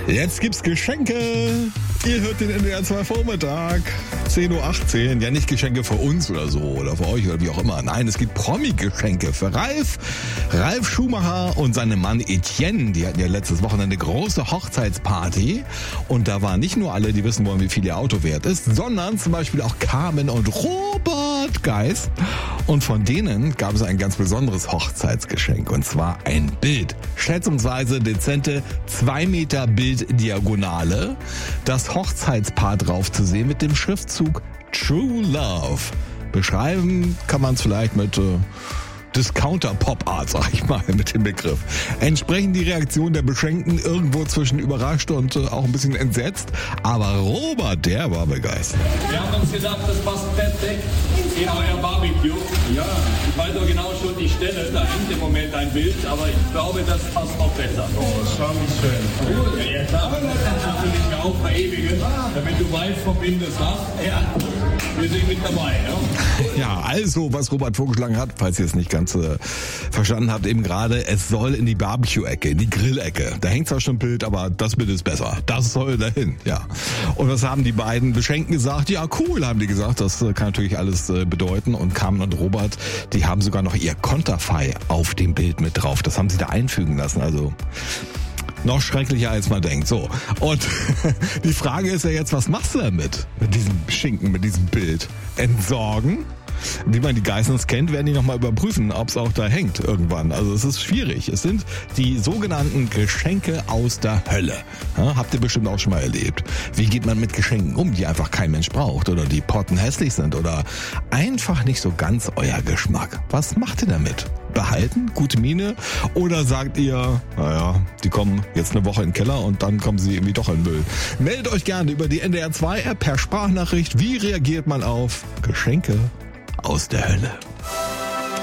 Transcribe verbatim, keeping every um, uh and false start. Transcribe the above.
Jetzt gibt's Geschenke. Ihr hört den N D R zwei Vormittag. zehn Uhr achtzehn. Ja, nicht Geschenke für uns oder so oder für euch oder wie auch immer. Nein, es gibt Promi-Geschenke für Ralf. Ralf Schumacher und seinem Mann Etienne. Die hatten ja letztes Wochenende eine große Hochzeitsparty. Und da waren nicht nur alle, die wissen wollen, wie viel ihr Auto wert ist, sondern zum Beispiel auch Carmen und Robert Geis. Und von denen gab es ein ganz besonderes Hochzeitsgeschenk. Und zwar ein Bild. Schätzungsweise dezente zwei Meter Bilddiagonale. Das Hochzeitspaar drauf zu sehen mit dem Schriftzug True Love. Beschreiben kann man es vielleicht mit äh, Discounter-Pop-Art, sag ich mal, mit dem Begriff. Entsprechend die Reaktion der Beschenkten irgendwo zwischen überrascht und äh, auch ein bisschen entsetzt. Aber Robert, der war begeistert. Wir haben uns gedacht, das passt perfekt in euer Barbecue. Ja, ich weiß doch genau schon die Stelle, da hängt im Moment ein Bild, aber ich glaube, das passt noch besser. Oh, schau wie schön. Cool. Ja, klar. Das will ich mir auch verewigen, damit du weißt, vom Wind es hast. Ja, wir sind mit dabei. Ja, ja, also, was Robert vorgeschlagen hat, falls ihr es nicht ganz äh, verstanden habt, eben gerade, es soll in die Barbecue-Ecke, in die Grillecke. Da hängt zwar schon ein Bild, aber das Bild ist besser. Das soll dahin, ja. Und was haben die beiden Beschenkten gesagt? Ja, cool, haben die gesagt. Das äh, kann natürlich alles äh, bedeuten. Und Carmen und Robert, die haben sogar noch ihr Konterfei auf dem Bild mit drauf. Das haben sie da einfügen lassen. Also noch schrecklicher, als man denkt. So. Und die Frage ist ja jetzt, was machst du damit? Mit diesem Schinken, mit diesem Bild? Entsorgen? Wie man die Geissens kennt, werden die nochmal überprüfen, ob es auch da hängt irgendwann. Also es ist schwierig. Es sind die sogenannten Geschenke aus der Hölle. Ja, habt ihr bestimmt auch schon mal erlebt. Wie geht man mit Geschenken um, die einfach kein Mensch braucht oder die pottenhässlich sind oder einfach nicht so ganz euer Geschmack? Was macht ihr damit? Behalten? Gute Miene? Oder sagt ihr, naja, die kommen jetzt eine Woche in den Keller und dann kommen sie irgendwie doch in den Müll? Meldet euch gerne über die N D R zwei App per Sprachnachricht. Wie reagiert man auf Geschenke aus der Hölle?